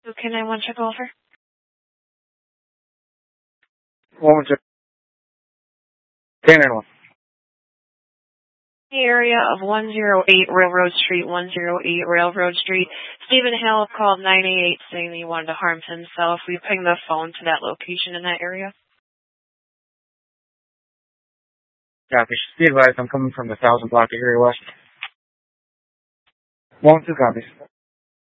Who can I want to go over? 112. 1091. The area of 108 Railroad Street, 108 Railroad Street. Stephen Hale called 988 saying that he wanted to harm himself. We ping the phone to that location in that area. Copy. Be advised, I'm coming from the 1000 block area west. 1-2 copies.